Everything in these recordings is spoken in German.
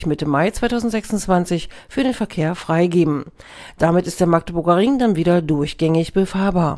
Mitte Mai 2026 für den Verkehr freigeben. Damit ist der Magdeburger Ring dann wieder durchgängig befahrbar.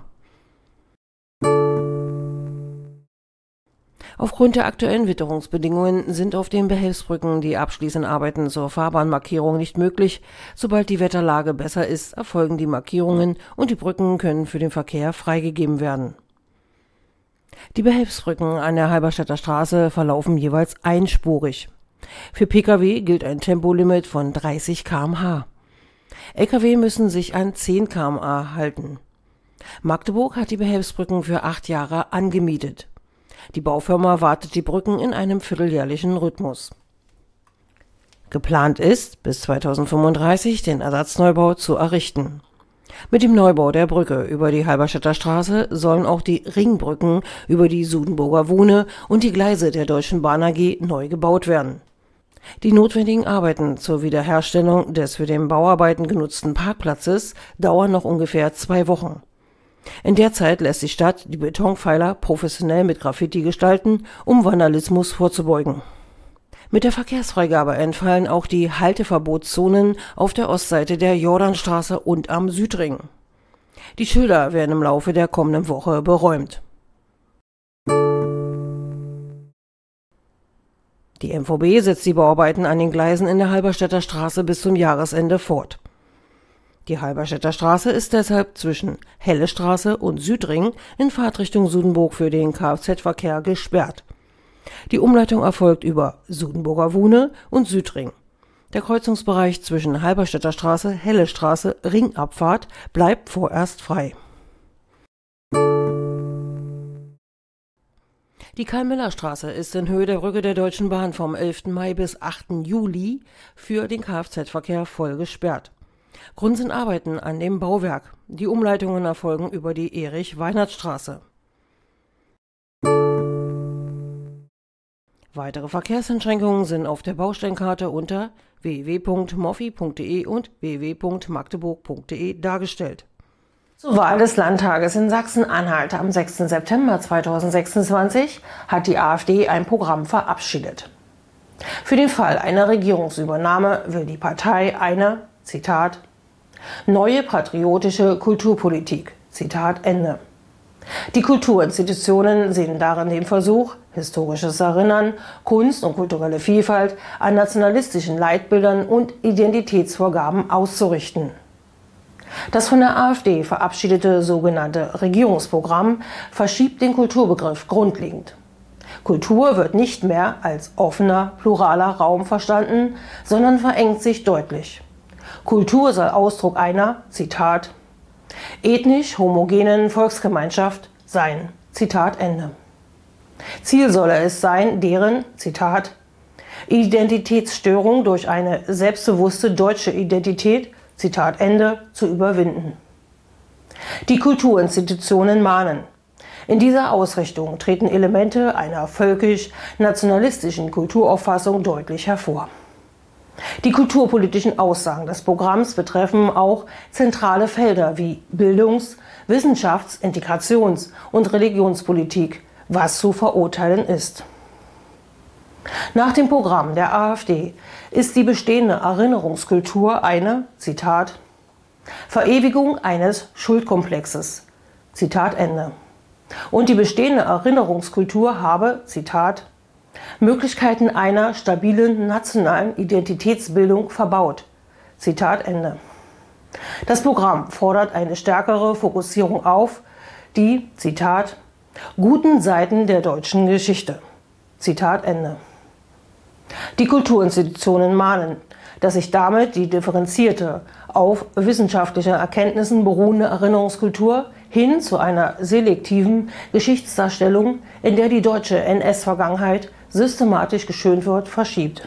Aufgrund der aktuellen Witterungsbedingungen sind auf den Behelfsbrücken die abschließenden Arbeiten zur Fahrbahnmarkierung nicht möglich. Sobald die Wetterlage besser ist, erfolgen die Markierungen und die Brücken können für den Verkehr freigegeben werden. Die Behelfsbrücken an der Halberstädter Straße verlaufen jeweils einspurig. Für Pkw gilt ein Tempolimit von 30 km/h. Lkw müssen sich an 10 km/h halten. Magdeburg hat die Behelfsbrücken für 8 Jahre angemietet. Die Baufirma wartet die Brücken in einem vierteljährlichen Rhythmus. Geplant ist, bis 2035 den Ersatzneubau zu errichten. Mit dem Neubau der Brücke über die Halberstädter Straße sollen auch die Ringbrücken über die Sudenburger Wuhne und die Gleise der Deutschen Bahn AG neu gebaut werden. Die notwendigen Arbeiten zur Wiederherstellung des für den Bauarbeiten genutzten Parkplatzes dauern noch ungefähr 2 Wochen. In der Zeit lässt die Stadt die Betonpfeiler professionell mit Graffiti gestalten, um Vandalismus vorzubeugen. Mit der Verkehrsfreigabe entfallen auch die Halteverbotszonen auf der Ostseite der Jordanstraße und am Südring. Die Schilder werden im Laufe der kommenden Woche beräumt. Die MVB setzt die Bauarbeiten an den Gleisen in der Halberstädter Straße bis zum Jahresende fort. Die Halberstädter Straße ist deshalb zwischen Helle Straße und Südring in Fahrtrichtung Sudenburg für den Kfz-Verkehr gesperrt. Die Umleitung erfolgt über Sudenburger Wuhne und Südring. Der Kreuzungsbereich zwischen Halberstädter Straße, Helle Straße, Ringabfahrt bleibt vorerst frei. Die Karl-Miller-Straße ist in Höhe der Brücke der Deutschen Bahn vom 11. Mai bis 8. Juli für den Kfz-Verkehr voll gesperrt. Grund sind Arbeiten an dem Bauwerk. Die Umleitungen erfolgen über die Erich-Weinert-Straße. Weitere Verkehrseinschränkungen sind auf der Bausteinkarte unter www.moffi.de und www.magdeburg.de dargestellt. Zur Wahl des Landtages in Sachsen-Anhalt am 6. September 2026 hat die AfD ein Programm verabschiedet. Für den Fall einer Regierungsübernahme will die Partei eine, Zitat, neue patriotische Kulturpolitik, Zitat Ende. Die Kulturinstitutionen sehen darin den Versuch, historisches Erinnern, Kunst und kulturelle Vielfalt an nationalistischen Leitbildern und Identitätsvorgaben auszurichten. Das von der AfD verabschiedete sogenannte Regierungsprogramm verschiebt den Kulturbegriff grundlegend. Kultur wird nicht mehr als offener, pluraler Raum verstanden, sondern verengt sich deutlich. Kultur soll Ausdruck einer, Zitat, ethnisch homogenen Volksgemeinschaft sein, Zitat Ende. Ziel solle es sein, deren, Zitat, Identitätsstörung durch eine selbstbewusste deutsche Identität, Zitat Ende, zu überwinden. Die Kulturinstitutionen mahnen. In dieser Ausrichtung treten Elemente einer völkisch-nationalistischen Kulturauffassung deutlich hervor. Die kulturpolitischen Aussagen des Programms betreffen auch zentrale Felder wie Bildungs-, Wissenschafts-, Integrations- und Religionspolitik, was zu verurteilen ist. Nach dem Programm der AfD ist die bestehende Erinnerungskultur eine, Zitat, Verewigung eines Schuldkomplexes, Zitat Ende. Und die bestehende Erinnerungskultur habe, Zitat, Möglichkeiten einer stabilen nationalen Identitätsbildung verbaut, Zitat Ende. Das Programm fordert eine stärkere Fokussierung auf die, Zitat, guten Seiten der deutschen Geschichte, Zitat Ende. Die Kulturinstitutionen mahnen, dass sich damit die differenzierte, auf wissenschaftlichen Erkenntnissen beruhende Erinnerungskultur hin zu einer selektiven Geschichtsdarstellung, in der die deutsche NS-Vergangenheit systematisch geschönt wird, verschiebt.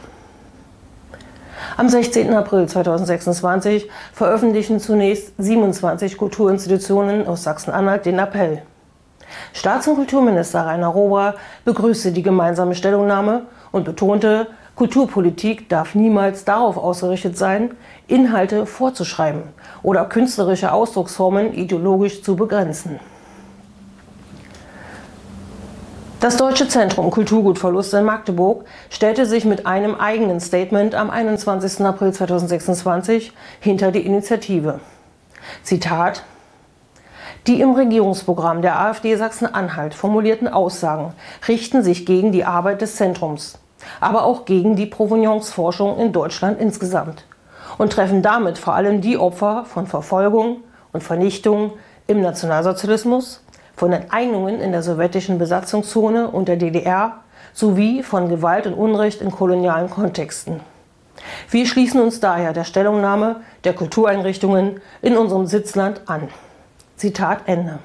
Am 16. April 2026 veröffentlichen zunächst 27 Kulturinstitutionen aus Sachsen-Anhalt den Appell. Staats- und Kulturminister Rainer Rober begrüßte die gemeinsame Stellungnahme und betonte, Kulturpolitik darf niemals darauf ausgerichtet sein, Inhalte vorzuschreiben oder künstlerische Ausdrucksformen ideologisch zu begrenzen. Das Deutsche Zentrum Kulturgutverluste in Magdeburg stellte sich mit einem eigenen Statement am 21. April 2026 hinter die Initiative. Zitat: Die im Regierungsprogramm der AfD Sachsen-Anhalt formulierten Aussagen richten sich gegen die Arbeit des Zentrums, aber auch gegen die Provenienzforschung in Deutschland insgesamt und treffen damit vor allem die Opfer von Verfolgung und Vernichtung im Nationalsozialismus, von Enteignungen in der sowjetischen Besatzungszone und der DDR sowie von Gewalt und Unrecht in kolonialen Kontexten. Wir schließen uns daher der Stellungnahme der Kultureinrichtungen in unserem Sitzland an. Zitat Ende.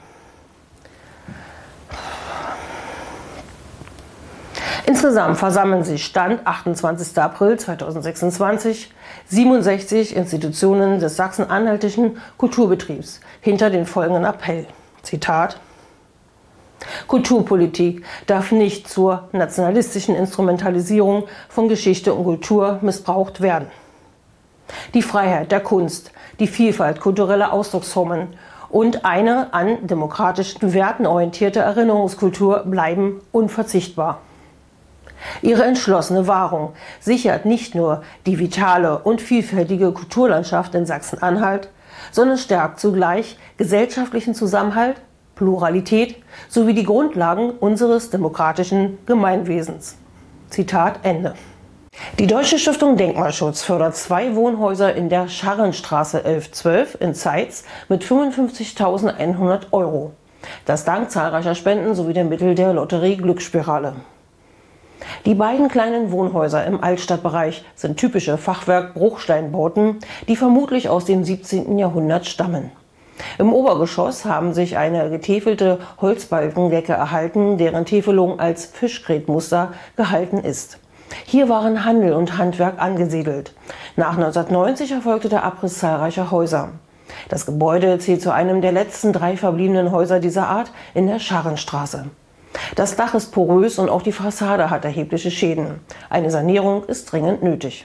Insgesamt versammeln sich Stand 28. April 2026 67 Institutionen des sachsen-anhaltischen Kulturbetriebs hinter den folgenden Appell. Zitat: Kulturpolitik darf nicht zur nationalistischen Instrumentalisierung von Geschichte und Kultur missbraucht werden. Die Freiheit der Kunst, die Vielfalt kultureller Ausdrucksformen und eine an demokratischen Werten orientierte Erinnerungskultur bleiben unverzichtbar. Ihre entschlossene Wahrung sichert nicht nur die vitale und vielfältige Kulturlandschaft in Sachsen-Anhalt, sondern stärkt zugleich gesellschaftlichen Zusammenhalt, Pluralität sowie die Grundlagen unseres demokratischen Gemeinwesens. Zitat Ende. Die Deutsche Stiftung Denkmalschutz fördert 2 Wohnhäuser in der Scharrenstraße 1112 in Zeitz mit 55.100 €. Das dank zahlreicher Spenden sowie der Mittel der Lotterie Glücksspirale. Die beiden kleinen Wohnhäuser im Altstadtbereich sind typische Fachwerk-Bruchsteinbauten, die vermutlich aus dem 17. Jahrhundert stammen. Im Obergeschoss haben sich eine getäfelte Holzbalkendecke erhalten, deren Täfelung als Fischgrätmuster gehalten ist. Hier waren Handel und Handwerk angesiedelt. Nach 1990 erfolgte der Abriss zahlreicher Häuser. Das Gebäude zählt zu einem der letzten 3 verbliebenen Häuser dieser Art in der Scharrenstraße. Das Dach ist porös und auch die Fassade hat erhebliche Schäden. Eine Sanierung ist dringend nötig.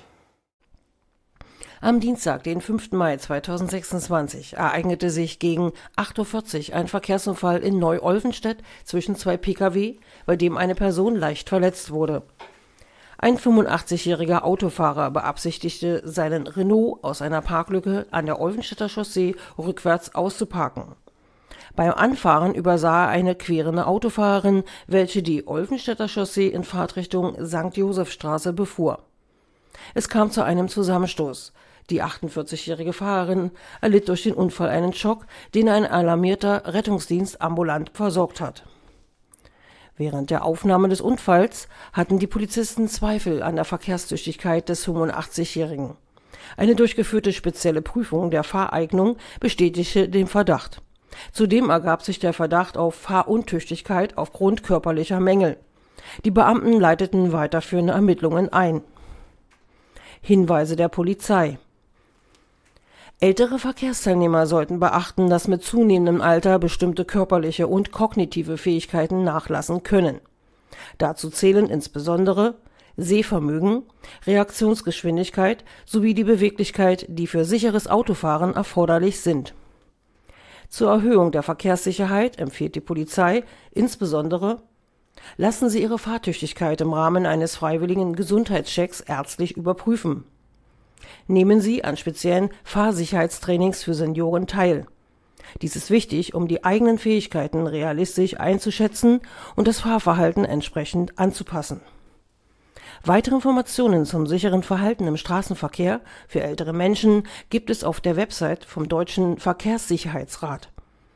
Am Dienstag, den 5. Mai 2026, ereignete sich gegen 8:40 Uhr ein Verkehrsunfall in Neu-Olvenstedt zwischen 2 Pkw, bei dem eine Person leicht verletzt wurde. Ein 85-jähriger Autofahrer beabsichtigte, seinen Renault aus einer Parklücke an der Olvenstedter Chaussee rückwärts auszuparken. Beim Anfahren übersah er eine querende Autofahrerin, welche die Olvenstedter Chaussee in Fahrtrichtung St. Josefstraße befuhr. Es kam zu einem Zusammenstoß. Die 48-jährige Fahrerin erlitt durch den Unfall einen Schock, den ein alarmierter Rettungsdienst ambulant versorgt hat. Während der Aufnahme des Unfalls hatten die Polizisten Zweifel an der Verkehrstüchtigkeit des 85-Jährigen. Eine durchgeführte spezielle Prüfung der Fahreignung bestätigte den Verdacht. Zudem ergab sich der Verdacht auf Fahruntüchtigkeit aufgrund körperlicher Mängel. Die Beamten leiteten weiterführende Ermittlungen ein. Hinweise der Polizei: Ältere Verkehrsteilnehmer sollten beachten, dass mit zunehmendem Alter bestimmte körperliche und kognitive Fähigkeiten nachlassen können. Dazu zählen insbesondere Sehvermögen, Reaktionsgeschwindigkeit sowie die Beweglichkeit, die für sicheres Autofahren erforderlich sind. Zur Erhöhung der Verkehrssicherheit empfiehlt die Polizei insbesondere: Lassen Sie Ihre Fahrtüchtigkeit im Rahmen eines freiwilligen Gesundheitschecks ärztlich überprüfen. Nehmen Sie an speziellen Fahrsicherheitstrainings für Senioren teil. Dies ist wichtig, um die eigenen Fähigkeiten realistisch einzuschätzen und das Fahrverhalten entsprechend anzupassen. Weitere Informationen zum sicheren Verhalten im Straßenverkehr für ältere Menschen gibt es auf der Website vom Deutschen Verkehrssicherheitsrat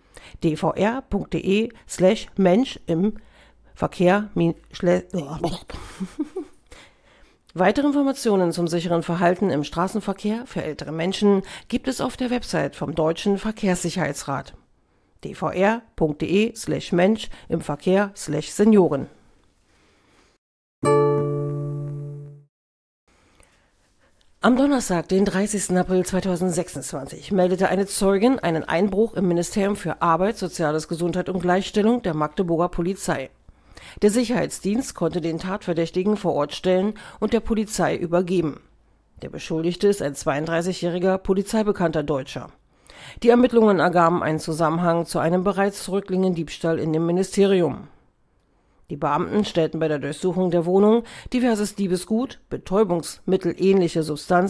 dvr.de/Mensch im Verkehr. Weitere Informationen zum sicheren Verhalten im Straßenverkehr für ältere Menschen gibt es auf der Website vom Deutschen Verkehrssicherheitsrat dvr.de/Mensch im Verkehr/Senioren. Am Donnerstag, den 30. April 2026, meldete eine Zeugin einen Einbruch im Ministerium für Arbeit, Soziales, Gesundheit und Gleichstellung der Magdeburger Polizei. Der Sicherheitsdienst konnte den Tatverdächtigen vor Ort stellen und der Polizei übergeben. Der Beschuldigte ist ein 32-jähriger polizeibekannter Deutscher. Die Ermittlungen ergaben einen Zusammenhang zu einem bereits zurückliegenden Diebstahl in dem Ministerium. Die Beamten stellten bei der Durchsuchung der Wohnung diverses Diebesgut, betäubungsmittelähnliche Substanzen